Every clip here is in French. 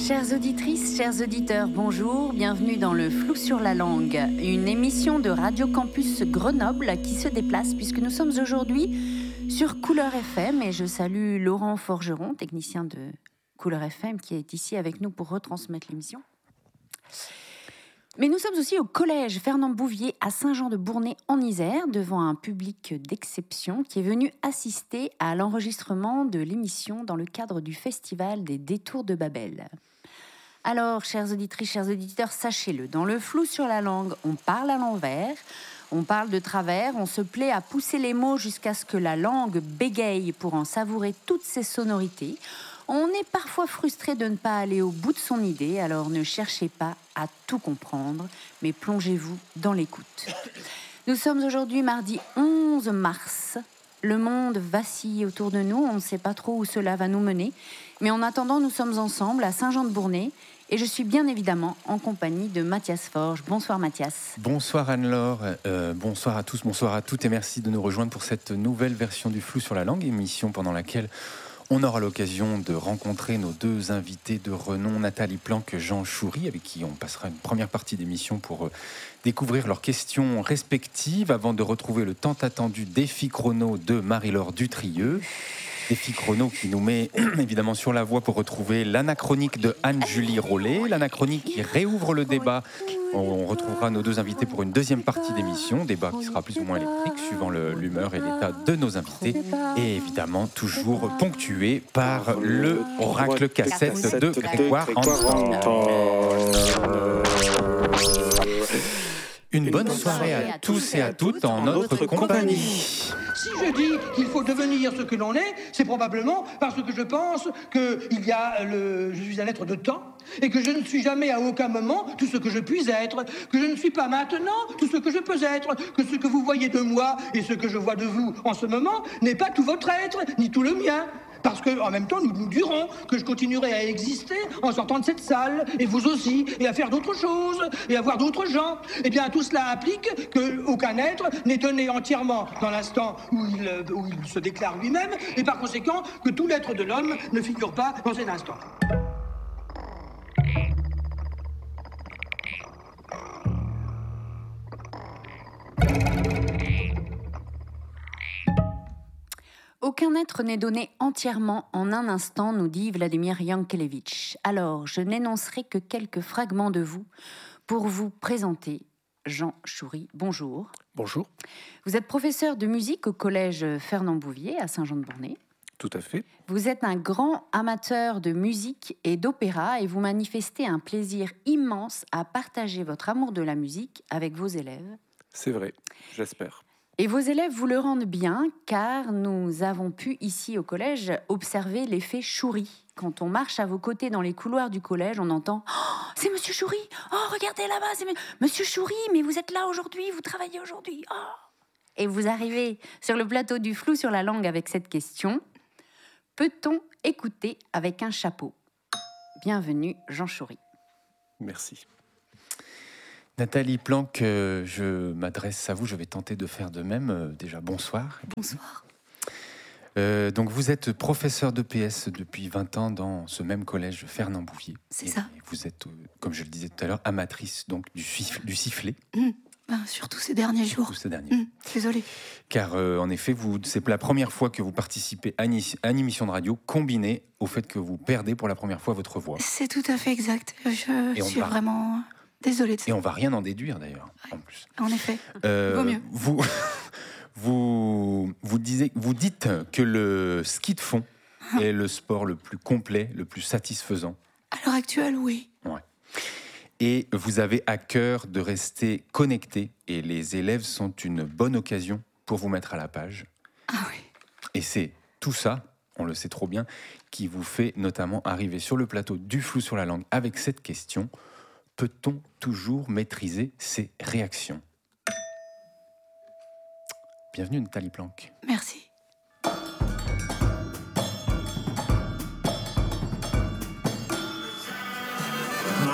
Chères auditrices, chers auditeurs, bonjour, bienvenue dans le Flou sur la langue, une émission de Radio Campus Grenoble qui se déplace puisque nous sommes aujourd'hui sur Couleur FM et je salue Laurent Forgeron, technicien de Couleur FM qui est ici avec nous pour retransmettre l'émission. Mais nous sommes aussi au collège Fernand Bouvier à Saint-Jean-de-Bournay en Isère, devant un public d'exception qui est venu assister à l'enregistrement de l'émission dans le cadre du Festival des Détours de Babel. Alors, chères auditrices, chers auditeurs, sachez-le, dans le Flou sur la langue, on parle à l'envers, on parle de travers, on se plaît à pousser les mots jusqu'à ce que la langue bégaye pour en savourer toutes ses sonorités. On est parfois frustré de ne pas aller au bout de son idée, alors ne cherchez pas à tout comprendre, mais plongez-vous dans l'écoute. Nous sommes aujourd'hui mardi 11 mars. Le monde vacille autour de nous, on ne sait pas trop où cela va nous mener. Mais en attendant, nous sommes ensemble à Saint-Jean-de-Bournay et je suis bien évidemment en compagnie de Mathias Forge. Bonsoir Mathias. Bonsoir Anne-Laure, bonsoir à tous, bonsoir à toutes et merci de nous rejoindre pour cette nouvelle version du Flou sur la langue, émission pendant laquelle on aura l'occasion de rencontrer nos deux invités de renom, Nathalie Planck et Jean Choury, avec qui on passera une première partie d'émission pour découvrir leurs questions respectives avant de retrouver le tant attendu défi chrono de Marie-Laure Dutrieux. Défi chrono qui nous met évidemment sur la voie pour retrouver l'anachronique de Anne-Julie Rollet. L'anachronique qui réouvre le débat. On retrouvera nos deux invités pour une deuxième partie d'émission. Débat qui sera plus ou moins électrique suivant l'humeur et l'état de nos invités. Et évidemment toujours ponctué par le oracle cassette de Grégoire Antoine. Une bonne soirée à tous et à toutes en notre compagnie. Si je dis qu'il faut devenir ce que l'on est, c'est probablement parce que je pense que je suis un être de temps et que je ne suis jamais à aucun moment tout ce que je puis être, que je ne suis pas maintenant tout ce que je peux être, que ce que vous voyez de moi et ce que je vois de vous en ce moment n'est pas tout votre être, ni tout le mien. Parce qu'en même temps, nous dirons que je continuerai à exister en sortant de cette salle, et vous aussi, et à faire d'autres choses, et à voir d'autres gens. Eh bien, tout cela implique qu'aucun être n'est donné entièrement dans l'instant où il se déclare lui-même, et par conséquent, que tout l'être de l'homme ne figure pas dans cet instant. Aucun être n'est donné entièrement en un instant, nous dit Vladimir Yankelevitch. Alors, je n'énoncerai que quelques fragments de vous pour vous présenter Jean Choury. Bonjour. Bonjour. Vous êtes professeur de musique au collège Fernand Bouvier à Saint-Jean-de-Bournay. Tout à fait. Vous êtes un grand amateur de musique et d'opéra et vous manifestez un plaisir immense à partager votre amour de la musique avec vos élèves. C'est vrai, j'espère. Et vos élèves vous le rendent bien, car nous avons pu, ici au collège, observer l'effet Choury. Quand on marche à vos côtés dans les couloirs du collège, on entend « Oh, c'est Monsieur Choury! Oh, regardez là-bas, c'est Monsieur Choury, mais vous êtes là aujourd'hui, vous travaillez aujourd'hui! Oh !» Et vous arrivez sur le plateau du Flou sur la langue avec cette question « Peut-on écouter avec un chapeau ?» Bienvenue, Jean Choury. Merci. Nathalie Planck, je m'adresse à vous, je vais tenter de faire de même. Déjà, bonsoir. Bonsoir. Donc, vous êtes professeur d'EPS depuis 20 ans dans ce même collège Fernand Bouvier. C'est ça. Vous êtes, comme je le disais tout à l'heure, amatrice donc, du sifflet. Surtout ces derniers jours. Désolée. Car, en effet, c'est la première fois que vous participez à une émission de radio combinée au fait que vous perdez pour la première fois votre voix. C'est tout à fait exact. Je suis vraiment... Désolée de ça. Et on va rien en déduire d'ailleurs, en plus. En effet, vaut mieux. Vous dites que le ski de fond est le sport le plus complet, le plus satisfaisant. À l'heure actuelle, oui. Ouais. Et vous avez à cœur de rester connecté, et les élèves sont une bonne occasion pour vous mettre à la page. Ah oui. Et c'est tout ça, on le sait trop bien, qui vous fait notamment arriver sur le plateau du Flou sur la langue avec cette question: peut-on toujours maîtriser ses réactions ? Bienvenue Nathalie Planck. Merci.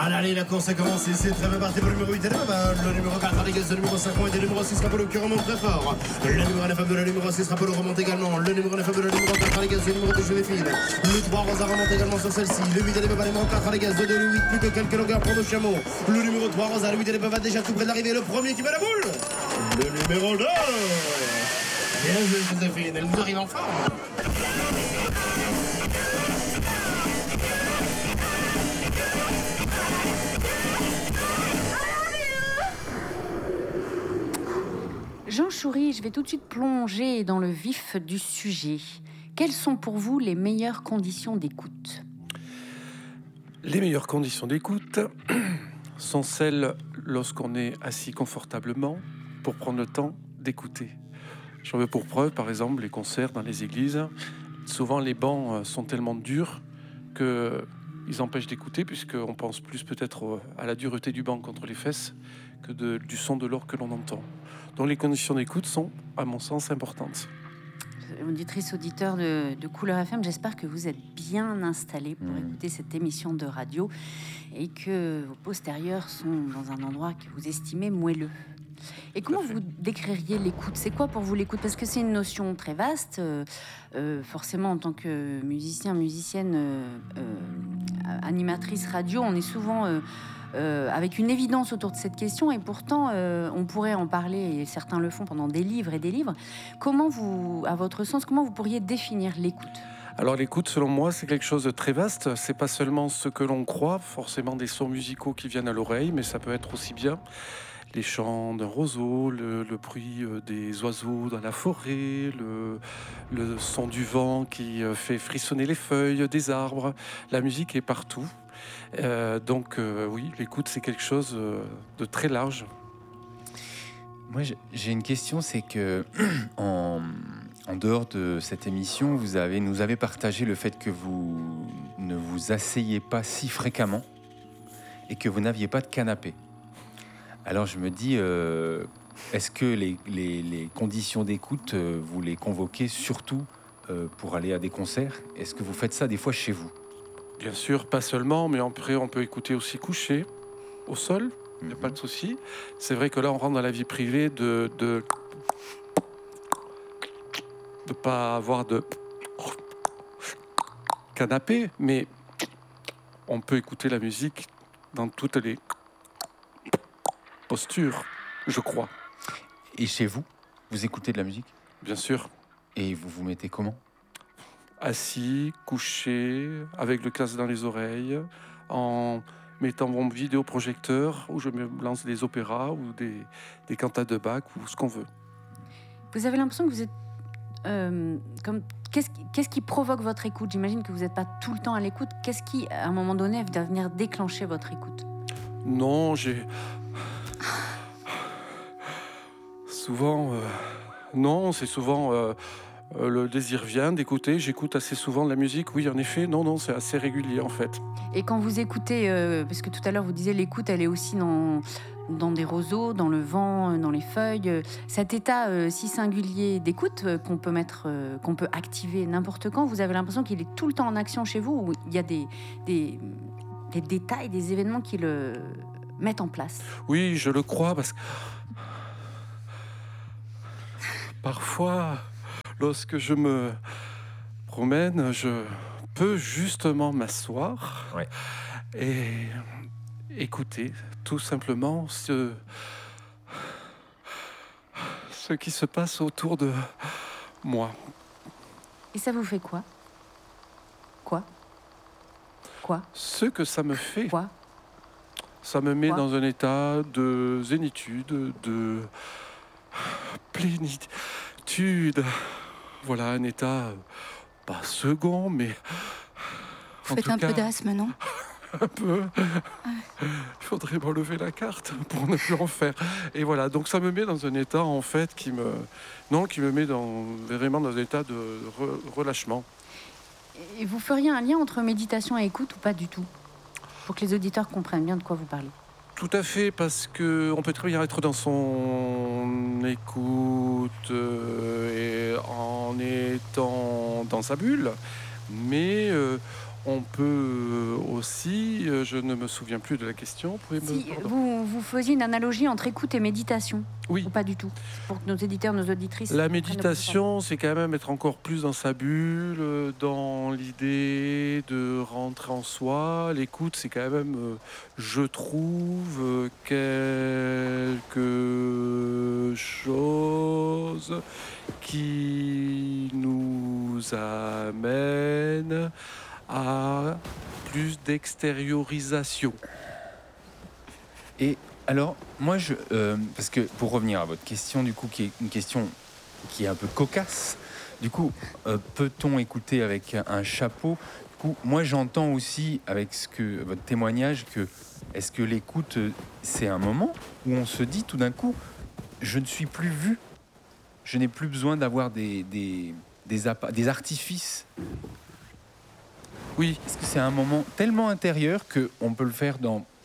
Allez, la course a commencé, c'est très bien parti pour le numéro 8 et le numéro 4 les gaz, le numéro 5 et le numéro 6 Rapolo qui remonte très fort. Le numéro 9 de la numéro 6 Rapolo remonte également. Le numéro 9 de la numéro 4 les gaz, le numéro 2 Joséphine. Le 3 Rosa remonte également sur celle-ci. Le 8 et le numéro 4 les gaz, le 8 plus que quelques longueurs pour nos chameaux. Le numéro 3 Rosa, le 8 et le va déjà tout près de l'arrivée. Le premier qui met la boule. Le numéro 2. Bien joué Joséphine, elle nous arrive en forme. Jean Choury, je vais tout de suite plonger dans le vif du sujet. Quelles sont pour vous les meilleures conditions d'écoute ? Les meilleures conditions d'écoute sont celles lorsqu'on est assis confortablement pour prendre le temps d'écouter. J'en veux pour preuve, par exemple, les concerts dans les églises. Souvent, les bancs sont tellement durs qu'ils empêchent d'écouter, puisqu'on pense plus peut-être à la dureté du banc contre les fesses que du son de l'orgue que l'on entend. Donc les conditions d'écoute sont, à mon sens, importantes. Auditrice, auditeur de Couleur FM, j'espère que vous êtes bien installés pour écouter cette émission de radio et que vos postérieurs sont dans un endroit que vous estimez moelleux. Et comment vous décririez l'écoute ? C'est quoi pour vous l'écoute ? Parce que c'est une notion très vaste. Forcément, en tant que musicien, musicienne, animatrice radio, on est souvent avec une évidence autour de cette question. Et pourtant, on pourrait en parler, et certains le font pendant des livres et des livres. Comment vous, à votre sens, comment vous pourriez définir l'écoute ? Alors l'écoute, selon moi, c'est quelque chose de très vaste. C'est pas seulement ce que l'on croit, forcément des sons musicaux qui viennent à l'oreille, mais ça peut être aussi bien les chants d'un roseau, le bruit des oiseaux dans la forêt, le son du vent qui fait frissonner les feuilles des arbres. La musique est partout. Donc oui, l'écoute, c'est quelque chose de très large. Moi, j'ai une question, c'est que en dehors de cette émission, vous nous avez partagé le fait que vous ne vous asseyez pas si fréquemment et que vous n'aviez pas de canapé. Alors je me dis, est-ce que les conditions d'écoute, vous les convoquez surtout pour aller à des concerts ? Est-ce que vous faites ça des fois chez vous ? Bien sûr, pas seulement, mais après on peut écouter aussi couché, au sol, il n'y a pas de souci. C'est vrai que là on rentre dans la vie privée de pas avoir de canapé, mais on peut écouter la musique dans toutes les postures, je crois. Et chez vous, vous écoutez de la musique ? Bien sûr. Et vous vous mettez comment ? Assis, couché, avec le casque dans les oreilles, en mettant mon vidéoprojecteur où je me lance des opéras ou des cantates de Bach ou ce qu'on veut. Vous avez l'impression que vous êtes qu'est-ce qui provoque votre écoute ? J'imagine que vous n'êtes pas tout le temps à l'écoute. Qu'est-ce qui, à un moment donné, va venir déclencher votre écoute ? Non, souvent... Non, c'est souvent... le désir vient d'écouter. J'écoute assez souvent de la musique. Oui, en effet. Non, c'est assez régulier, en fait. Et quand vous écoutez... parce que tout à l'heure, vous disiez l'écoute, elle est aussi dans des roseaux, dans le vent, dans les feuilles. Cet état si singulier d'écoute qu'on peut activer n'importe quand, vous avez l'impression qu'il est tout le temps en action chez vous, ou il y a des détails, des événements qui le mettent en place ? Oui, je le crois, parce que... Parfois, lorsque je me promène, je peux justement m'asseoir et écouter tout simplement ce qui se passe autour de moi. Et ça vous fait quoi ? Quoi ? Ce que ça me fait. Quoi ? Ça me met dans un état de zénitude, de plénitude. Voilà, un état pas second, mais... Vous faites un peu d'asthme, non ? Un peu. Il faudrait m'enlever la carte pour ne plus en faire. Et voilà, donc ça me met dans un état, en fait, qui me met vraiment dans un état de relâchement. Et vous feriez un lien entre méditation et écoute ou pas du tout ? Pour que les auditeurs comprennent bien de quoi vous parlez. Tout à fait, parce qu'on peut très bien être dans son écoute et en étant dans sa bulle, mais On peut aussi, je ne me souviens plus de la question. Vous faisiez une analogie entre écoute et méditation. Oui. Ou pas du tout. Pour que nos éditeurs, nos auditrices. La méditation, c'est quand même être encore plus dans sa bulle, dans l'idée de rentrer en soi. L'écoute, c'est quand même, je trouve, quelque chose qui nous amène à plus d'extériorisation. Et alors, moi, parce que pour revenir à votre question, du coup, qui est une question qui est un peu cocasse, du coup, peut-on écouter avec un chapeau ? Du coup, moi, j'entends aussi avec votre témoignage que est-ce que l'écoute, c'est un moment où on se dit tout d'un coup, je ne suis plus vu, je n'ai plus besoin d'avoir des artifices. Oui. Est-ce que c'est un moment tellement intérieur qu'on peut le faire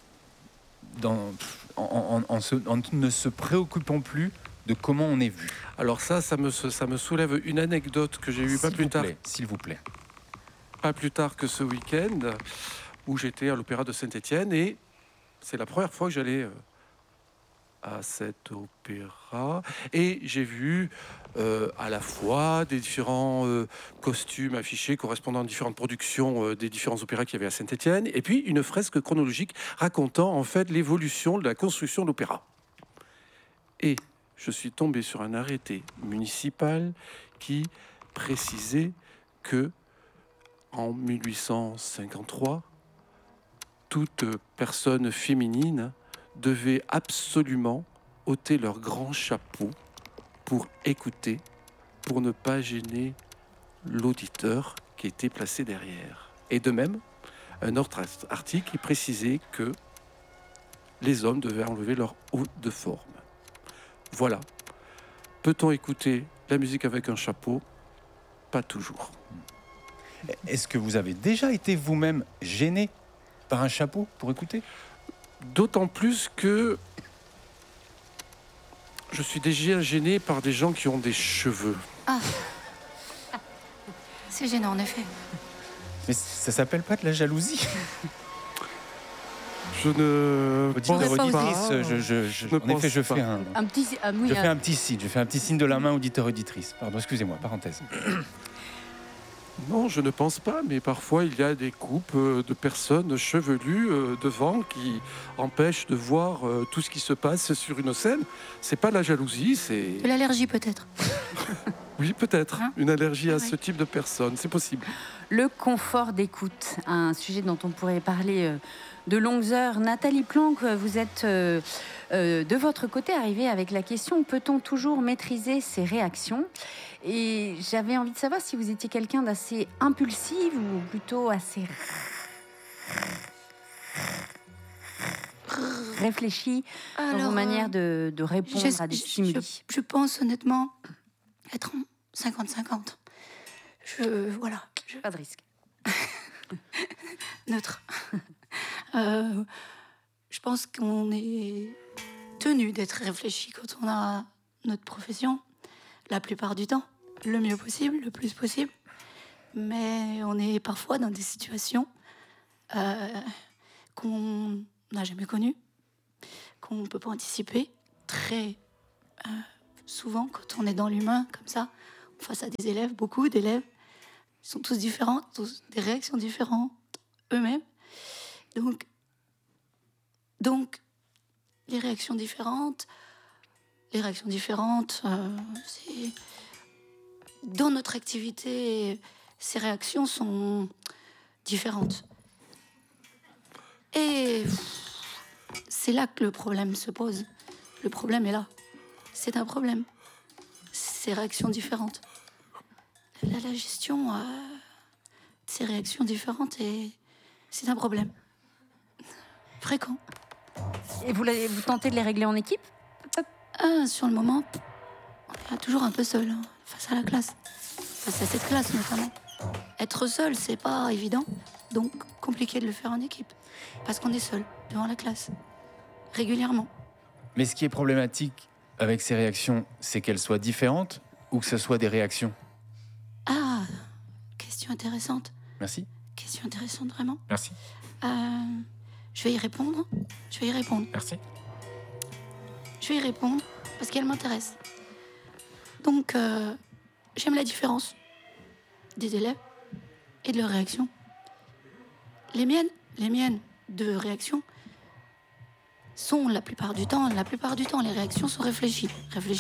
en ne se préoccupant plus de comment on est vu? Alors ça me soulève une anecdote que j'ai eue s'il vous plaît. Pas plus tard que ce week-end, où j'étais à l'Opéra de Saint-Étienne, et c'est la première fois que j'allais à cet opéra, et j'ai vu à la fois des différents costumes affichés correspondant à différentes productions des différents opéras qu'il y avait à Saint-Étienne, et puis une fresque chronologique racontant en fait l'évolution de la construction de l'opéra. Et je suis tombé sur un arrêté municipal qui précisait que en 1853, toute personne féminine devait absolument ôter leur grand chapeau pour écouter, pour ne pas gêner l'auditeur qui était placé derrière. Et de même, un autre article qui précisait que les hommes devaient enlever leur haut de forme. Voilà. Peut-on écouter la musique avec un chapeau? Pas toujours. Est-ce que vous avez déjà été vous-même gêné par un chapeau pour écouter? D'autant plus que je suis déjà gêné par des gens qui ont des cheveux. Ah, c'est gênant en effet. Mais ça s'appelle pas de la jalousie? Je ne pense pas. En effet, je fais un petit signe. Je fais un petit signe de la main auditeur-auditrice. Pardon, excusez-moi, parenthèse. Non, je ne pense pas, mais parfois il y a des couples de personnes chevelues devant qui empêchent de voir tout ce qui se passe sur une scène. C'est pas la jalousie, c'est... De l'allergie peut-être. Oui, peut-être. Hein? Une allergie à ce type de personnes, c'est possible. Le confort d'écoute, un sujet dont on pourrait parler de longues heures. Nathalie Planck, vous êtes de votre côté arrivée avec la question: peut-on toujours maîtriser ses réactions? Et j'avais envie de savoir si vous étiez quelqu'un d'assez impulsif ou plutôt assez réfléchi dans vos manières de répondre à des stimuli. Je pense honnêtement être en 50-50. Voilà. Pas de risque. Neutre. Je pense qu'on est tenu d'être réfléchi quand on a notre profession, la plupart du temps, le mieux possible, le plus possible. Mais on est parfois dans des situations qu'on n'a jamais connues, qu'on ne peut pas anticiper. Très souvent, quand on est dans l'humain, comme ça, face à des élèves, beaucoup d'élèves, ils sont tous différents, tous des réactions différentes eux-mêmes. Donc, les réactions différentes, c'est... Dans notre activité, ces réactions sont différentes. Et c'est là que le problème se pose. Le problème est là. C'est un problème. Ces réactions différentes. La gestion de ces réactions différentes, c'est un problème fréquent. Et vous tentez de les régler en équipe? Sur le moment, on est toujours un peu seul face à la classe. Face à cette classe notamment. Être seul, c'est pas évident. Donc, compliqué de le faire en équipe. Parce qu'on est seul devant la classe. Régulièrement. Mais ce qui est problématique avec ces réactions, c'est qu'elles soient différentes ou que ce soit des réactions? Ah, question intéressante. Merci. question intéressante, vraiment. Merci. Je vais y répondre. Merci. Je vais y répondre parce qu'elle m'intéresse. Donc, j'aime la différence des élèves et de leurs réactions. Les miennes de réaction sont la plupart du temps, les réactions sont réfléchies.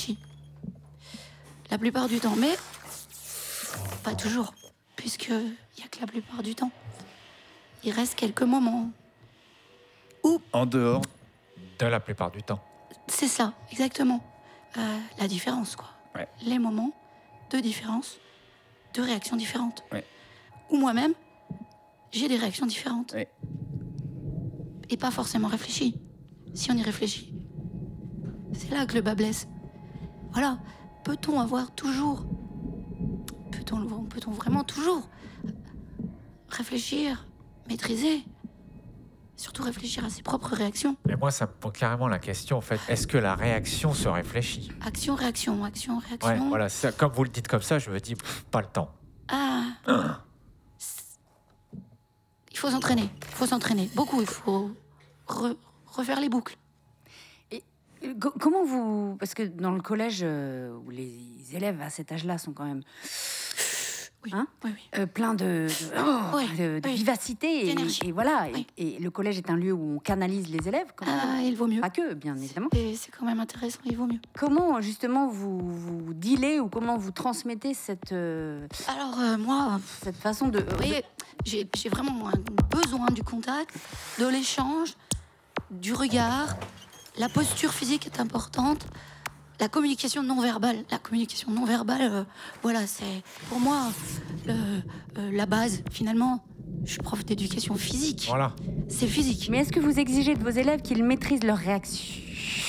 La plupart du temps, mais pas toujours, puisque il y a que la plupart du temps. Il reste quelques moments où... En dehors. De la plupart du temps. C'est ça, exactement. La différence, quoi. Ouais. Les moments de différence, de réactions différentes. Ouais. Ou moi-même, j'ai des réactions différentes. Ouais. Et pas forcément réfléchies. Si on y réfléchit. C'est là que le bas blesse. Voilà. Peut-on vraiment toujours réfléchir, maîtriser, surtout réfléchir à ses propres réactions? Mais moi, ça me pose carrément la question, en fait. Est-ce que la réaction se réfléchit? Action, réaction. Ouais, voilà. Comme vous le dites comme ça, je me dis, pas le temps. Il faut s'entraîner. Beaucoup, il faut refaire les boucles. Et comment vous... Parce que dans le collège, où les élèves à cet âge-là sont quand même... Oui, hein, oui. plein de vivacité. Et voilà. Oui. Et le collège est un lieu où on canalise les élèves. Il vaut mieux. Pas que, bien évidemment. Et c'est quand même intéressant, il vaut mieux. Comment, justement, vous dealez ou comment vous transmettez cette Moi... cette façon de... Vous voyez, j'ai vraiment un besoin du contact, de l'échange, du regard. La posture physique est importante. La communication non verbale. Voilà, c'est pour moi la base. Finalement, je suis prof d'éducation physique. Voilà. C'est physique. Mais est-ce que vous exigez de vos élèves qu'ils maîtrisent leurs réactions?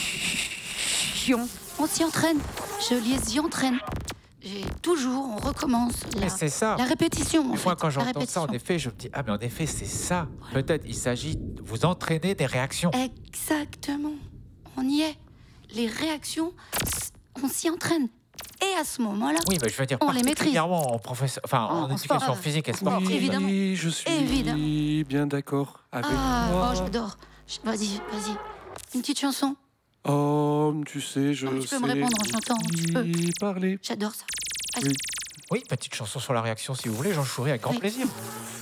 On s'y entraîne. Je les y entraîne. On recommence Mais c'est ça. la répétition. Moi, quand j'entends ça, en effet, je me dis, mais en effet, c'est ça. Ouais. Peut-être il s'agit de vous entraîner des réactions. Exactement. On y est. Les réactions, on s'y entraîne. Et à ce moment-là, oui, mais je veux dire, on les maîtrise. particulièrement en éducation sport. physique et sportive. Évidemment. Oui, je suis Évidemment. bien d'accord avec moi. J'adore. Vas-y. Une petite chanson. Oh, tu sais, je Tu peux me répondre en chantant. Tu peux. Parler. J'adore ça. Oui. Oui, petite chanson sur la réaction, si vous voulez, j'en jouerai avec grand Oui. plaisir.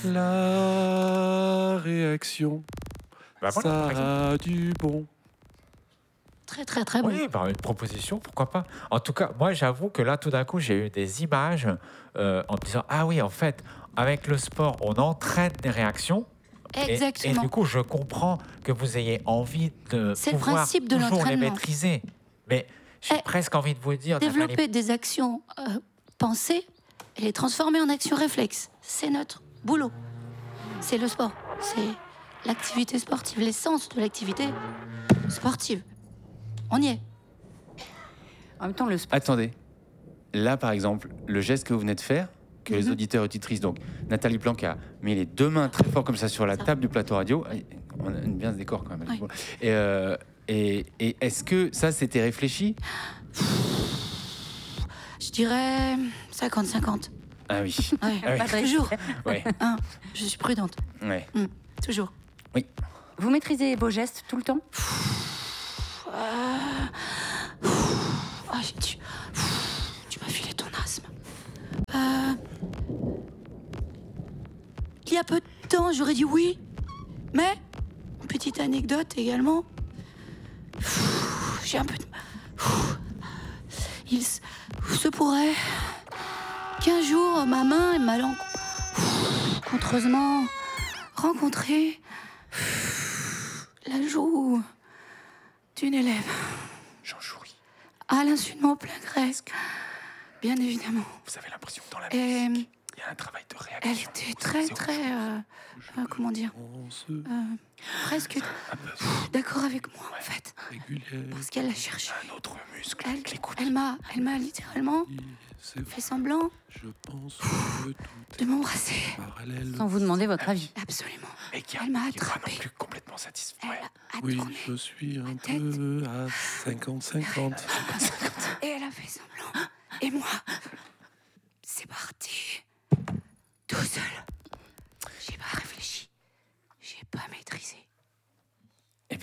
La réaction, Bah, voilà, par exemple. ça a du bon. Très, très, très bon. Oui, une proposition, pourquoi pas. En tout cas, moi, j'avoue que là, tout d'un coup, j'ai eu des images en me disant, ah oui, en fait, avec le sport, on entraîne des réactions. Exactement. Et du coup, je comprends que vous ayez envie de C'est le pouvoir principe de toujours les l'entraînement. maîtriser. Mais j'ai presque envie de vous dire... Développer des actions pensées et les transformer en actions réflexes. C'est notre boulot. C'est le sport. C'est l'activité sportive, l'essence de l'activité sportive. On y est. En même temps, le sport... Attendez. Là, par exemple, le geste que vous venez de faire, que les auditeurs et auditrices, donc Nathalie Planck a mis les deux mains très fort comme ça sur la table du plateau radio. On aime bien ce décor quand même. Oui. Et est-ce que ça, c'était réfléchi? Je dirais 50-50. Ah oui. Ouais, Ah oui. toujours. Ouais. Je suis prudente. Ouais. Toujours. Oui. Vous maîtrisez vos gestes tout le temps? Tu m'as filé ton asthme. Il y a peu de temps, j'aurais dit oui. Mais, petite anecdote également. J'ai un peu de... Il se pourrait qu'un jour, ma main ait malencontreusement rencontré la joue d'une élève. J'en jouis. À l'insu de mon plein gré. Bien évidemment. Vous avez l'impression que dans la Et musique, il y a un travail de réaction. elle était très, comment dire, presque d'accord avec moi, en fait. Parce qu'elle a cherché. Un autre muscle. Elle m'a littéralement fait semblant Je pense de m'embrasser. Sans vous demander votre avis. Absolument. Et qui Elle m'a qui est pas attrapé. non plus complètement satisfait. Elle a Oui, tourné. je suis un tête. peu à 50-50. Et elle a fait semblant. Et moi, c'est parti. Tout seul. J'ai pas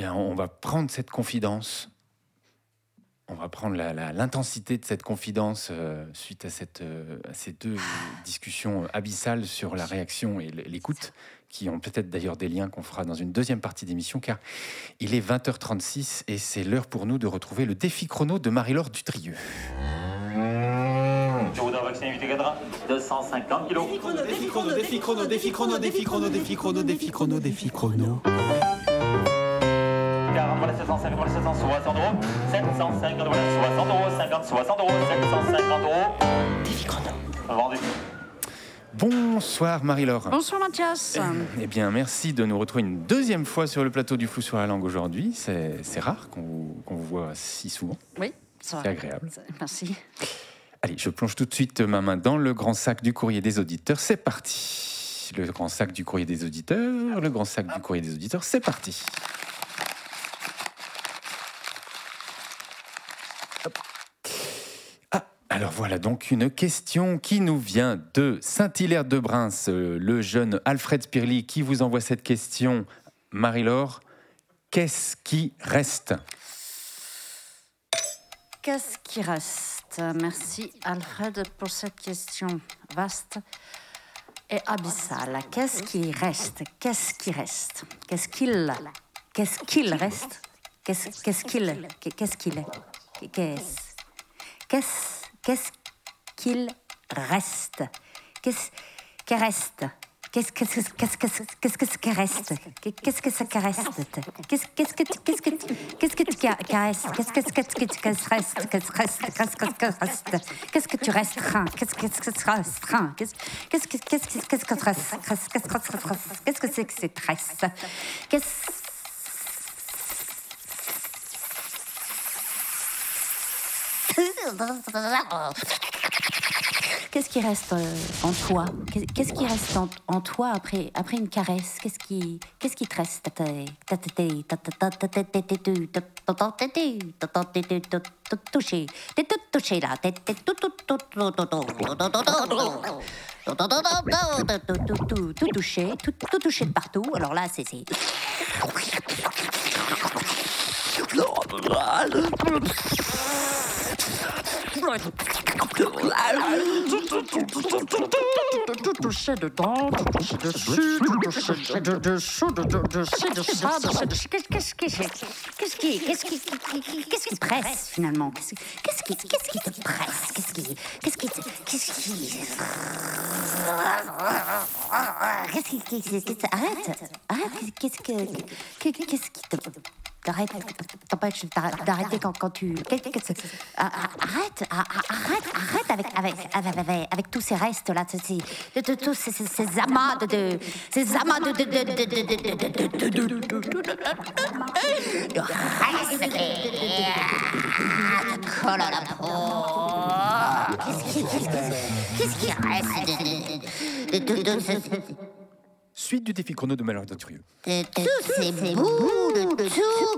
bien, on va prendre cette confidence. On va prendre l'intensité de cette confidence suite à ces deux discussions abyssales sur la réaction et l'écoute, qui ont peut-être d'ailleurs des liens qu'on fera dans une deuxième partie d'émission, car il est 20h36 et c'est l'heure pour nous de retrouver le défi chrono de Marie-Laure Dutrieux. Je voudrais vacciner 8 cadres, 250 kilos. Défi chrono, défi chrono, défi chrono, défi chrono, défi chrono, défi chrono, défi chrono. 40, voilà 750, voilà 760 euros. 750, voilà 60 euros. 50, 60 euros. 750 euros. Défi chrono. Vendu. Bonsoir Marie-Laure. Bonsoir Mathias. Eh bien, merci de nous retrouver une deuxième fois sur le plateau du Flou sur la langue aujourd'hui. C'est rare qu'on vous voit si souvent. Oui, ça va. C'est agréable. Merci. Allez, je plonge tout de suite ma main dans le grand sac du courrier des auditeurs. C'est parti. Le grand sac du courrier des auditeurs. Le grand sac du courrier des auditeurs. C'est parti. Hop. Ah, alors voilà donc une question qui nous vient de Saint-Hilaire-de-Bruns. Le jeune Alfred Spirly qui vous envoie cette question. Marie-Laure, qu'est-ce qui reste ? Qu'est-ce qui reste ? Merci Alfred pour cette question vaste et abyssale. Qu'est-ce qui reste ? Qu'est-ce qui reste ? Qu'est-ce qu'il reste ? Qu'est-ce qu'il est ? Qu'est-ce qu'il reste ? Qu'est-ce qui reste ? Qu'est-ce que ça reste? Qu'est-ce que ça reste? Qu'est-ce que tu caresses? Qu'est-ce que tu restes? Qu'est-ce que tu restreins? Qu'est-ce que c'est que cette reste? Qu'est-ce qui reste en toi? Qu'est-ce qui reste en toi après une caresse? Qu'est-ce qui te reste? Touché. T'es tout touché là. T'es tout touché de partout. Alors là, c'est... Toucher dedans, toucher dessus, toucher de dessous, de ça. Qu'est-ce qui presse finalement? Qu'est-ce qui te presse? Arrête. Qu'est-ce qui te... T'empêche d'arrêter quand tu... Arrête avec tous ces restes là, tous ces amas de colle à la peau. Qu'est-ce qui reste de Suite du défi chrono de Marie-Laure Dutrieux. tous ces bouts de tout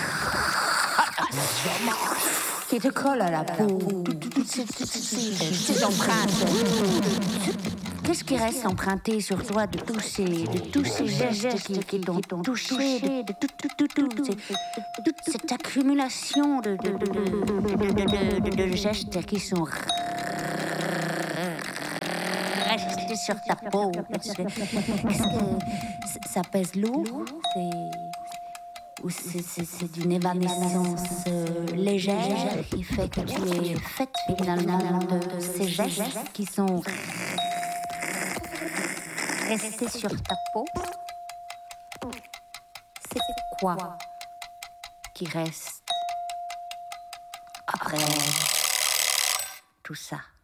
qui te collent à la peau, toutes ces empreintes. Qu'est-ce qui reste emprunté sur toi de tous ces gestes qui t'ont touché, de toute cette accumulation de gestes qui sont restés sur ta peau? Est-ce que ça pèse lourd? Ou c'est d'une évanescence légère qui fait que tu es faite finalement de ces gestes qui sont restés sur ta peau? C'est quoi qui reste après tout ça?